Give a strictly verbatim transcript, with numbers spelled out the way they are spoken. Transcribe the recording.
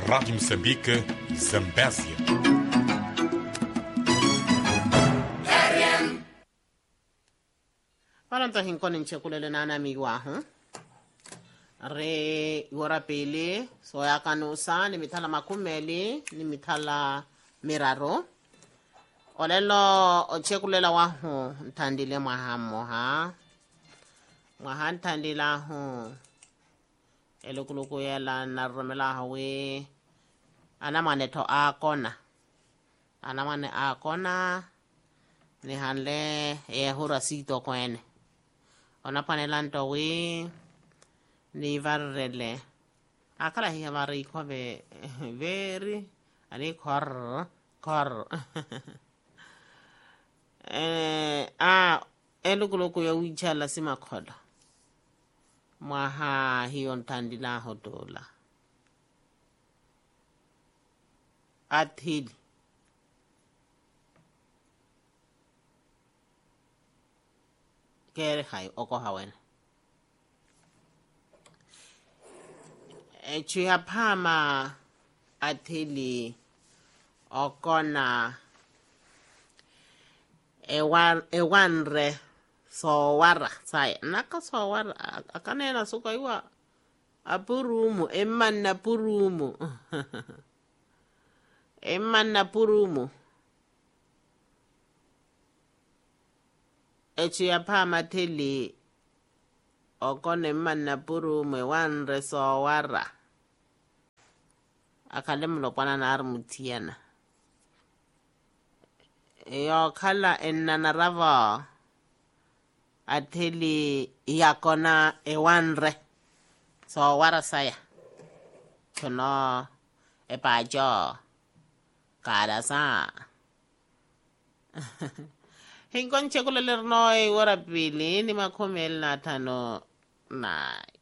Rádio Moçambique, Zambésia. Paranto hinkon inchekulele nana miwahu. Re yora pele soya kanusa ni mithala makumeli ni mithala miraro. Olelo ochekulela wahu ntandile mwahamo ha. Mwaha ntandila hu. Elukuluku yela narumela hawe. Anamane to akona. Anamane akona. Ni hanle e hura sito kwene. Ona panelanto we. Ni varrele. Akala hiya mari ko be very. Ani kor. Kor. eh, ah, elukuluku ya wijala sima kola. Mwaha hiyo ntandila hodola. Athili. Kere hai oko hawen. E chuya pama athili okona ewan ewanre so wara sai naka so wara akanena suka iwa apurumu emanna purumu emanna purumu echi yapama teli okone emanna purumu ewanre so wara akalemlo pana na armutiana yo khala enana rava atheli yakona ewanre so wara saya kono epajo kada sa hinkon chekuleler no e wara pili ni makomel na tano na